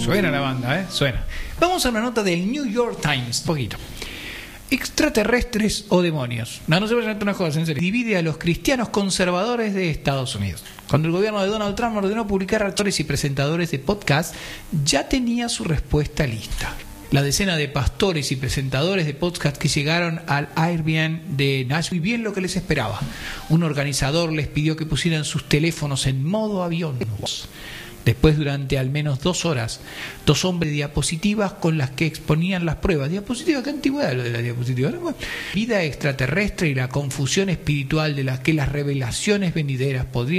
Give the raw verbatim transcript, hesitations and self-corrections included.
Suena la banda, ¿eh? Suena. Vamos a una nota del New York Times, poquito. Extraterrestres o demonios. No, no se vayan a hacer unas cosas, en serio. Divide a los cristianos conservadores de Estados Unidos. Cuando el gobierno de Donald Trump ordenó publicar actores y presentadores de podcast, ya tenía su respuesta lista. La decena de pastores y presentadores de podcast que llegaron al Airbnb de Nashville, bien lo que les esperaba. Un organizador les pidió que pusieran sus teléfonos en modo avión. Después, durante al menos dos horas, dos hombres de diapositivas con las que exponían las pruebas. ¿Diapositivas? ¿Qué antigüedad lo de las diapositivas? Bueno, vida extraterrestre y la confusión espiritual de las que las revelaciones venideras podrían